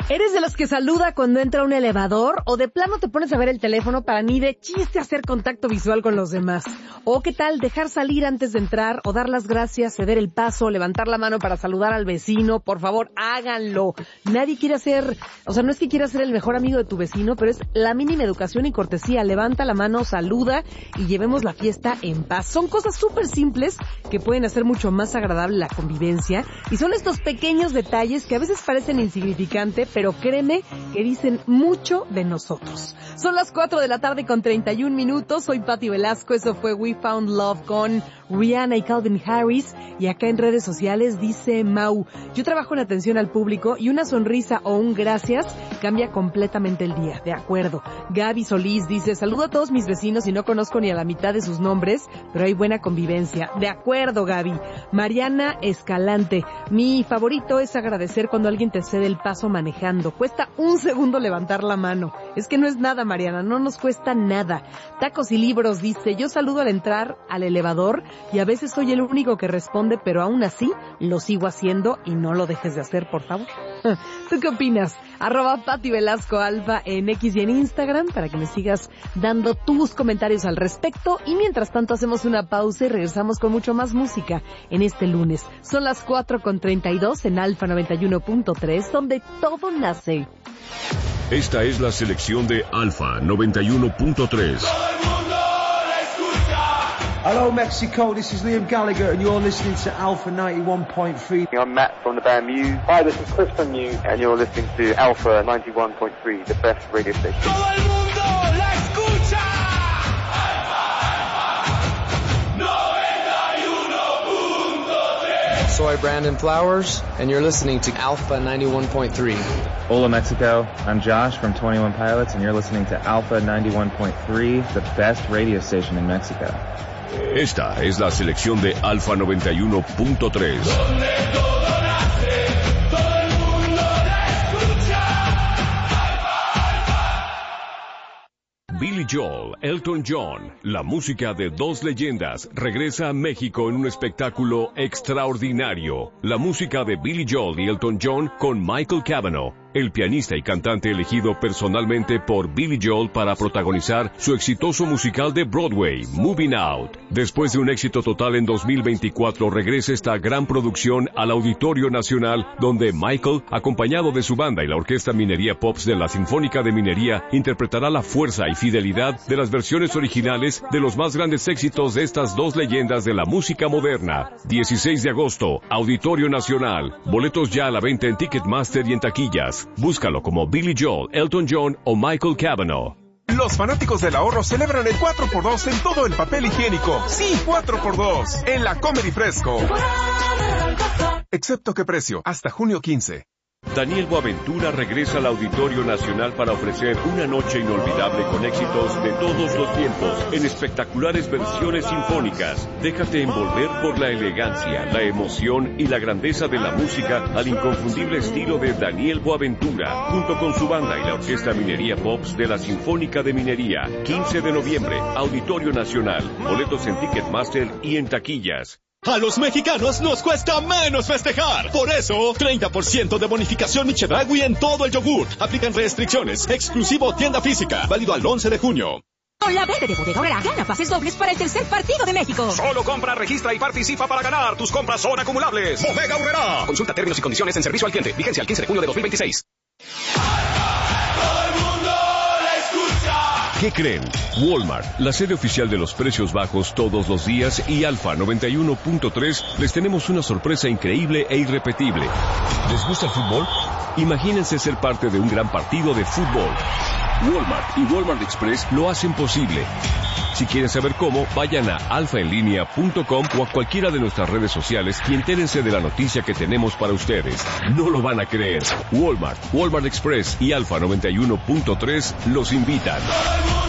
¿Eres de los que saluda cuando entra a un elevador? ¿O de plano te pones a ver el teléfono para ni de chiste hacer contacto visual con los demás? ¿O qué tal dejar salir antes de entrar o dar las gracias, ceder el paso, levantar la mano para saludar al vecino? Por favor, háganlo. Nadie quiere hacer, no es que quiera ser el mejor amigo de tu vecino, pero es la mínima educación y cortesía. Levanta la mano, saluda y llevemos la fiesta en paz. Son cosas súper simples que pueden hacer mucho más agradable la convivencia y son estos pequeños detalles que a veces parecen insignificantes, pero créeme que dicen mucho de nosotros. Son las 4:31 p.m. Soy Pati Velasco. Eso fue We Found Love con Rihanna y Calvin Harris. Y acá en redes sociales dice Mau: yo trabajo en atención al público y una sonrisa o un gracias cambia completamente el día. De acuerdo. Gaby Solís dice: saludo a todos mis vecinos y no conozco ni a la mitad de sus nombres, pero hay buena convivencia. De acuerdo, Gaby. Mariana Escalante: mi favorito es agradecer cuando alguien te cede el paso manejando. Cuesta un segundo levantar la mano. Es que no es nada, Mariana, no nos cuesta nada. Tacos y Libros dice: yo saludo al entrar al elevador y a veces soy el único que responde, pero aún así lo sigo haciendo y no lo dejes de hacer, por favor. ¿Tú qué opinas? @Pati Velasco Alfa en X y en Instagram para que me sigas dando tus comentarios al respecto. Y mientras tanto hacemos una pausa y regresamos con mucho más música en este lunes. Son las 4:32 en Alfa 91.3, donde todo nace. Esta es la selección de Alfa 91.3. Hello Mexico, this is Liam Gallagher and you're listening to Alpha 91.3. I'm Matt from the band Muse. Hi, this is Chris from Muse and you're listening to Alpha 91.3, the best radio station. ¡Todo el mundo la escucha! Soy Brandon Flowers, and you're listening to Alpha 91.3. Hola Mexico, I'm Josh from 21 Pilots, and you're listening to Alpha 91.3, the best radio station in Mexico. Esta es la selección de Alfa 91.3. Billy Joel, Elton John, la música de dos leyendas, regresa a México en un espectáculo extraordinario. La música de Billy Joel y Elton John con Michael Cavanaugh, el pianista y cantante elegido personalmente por Billy Joel para protagonizar su exitoso musical de Broadway, Moving Out. Después de un éxito total en 2024, regresa esta gran producción al Auditorio Nacional, donde Michael, acompañado de su banda y la Orquesta Minería Pops de la Sinfónica de Minería, interpretará la fuerza y fidelidad de las versiones originales de los más grandes éxitos de estas dos leyendas de la música moderna. 16 de agosto, Auditorio Nacional. Boletos ya a la venta en Ticketmaster y en taquillas. Búscalo como Billy Joel, Elton John o Michael Cavanaugh. Los fanáticos del ahorro celebran el 4x2 en todo el papel higiénico. Sí, 4x2 en la Comedy Fresco. Excepto qué precio, hasta junio 15. Daniel Boaventura regresa al Auditorio Nacional para ofrecer una noche inolvidable con éxitos de todos los tiempos en espectaculares versiones sinfónicas. Déjate envolver por la elegancia, la emoción y la grandeza de la música al inconfundible estilo de Daniel Boaventura, junto con su banda y la Orquesta Minería Pops de la Sinfónica de Minería. 15 de noviembre, Auditorio Nacional. Boletos en Ticketmaster y en taquillas. A los mexicanos nos cuesta menos festejar. Por eso, 30% de bonificación Michedragui en todo el yogur. Aplican restricciones. Exclusivo tienda física. Válido al 11 de junio. Con la verde de Bodega Aurrera, gana pases dobles para el tercer partido de México. Solo compra, registra y participa para ganar. Tus compras son acumulables. Bodega Aurrera. Consulta términos y condiciones en servicio al cliente. Vigencia al 15 de junio de 2026. ¿Qué creen? Walmart, la sede oficial de los precios bajos todos los días, y Alfa 91.3 les tenemos una sorpresa increíble e irrepetible. ¿Les gusta el fútbol? Imagínense ser parte de un gran partido de fútbol. Walmart y Walmart Express lo hacen posible. Si quieren saber cómo, vayan a alfaenlinea.com o a cualquiera de nuestras redes sociales y entérense de la noticia que tenemos para ustedes. No lo van a creer. Walmart, Walmart Express y Alfa 91.3 los invitan.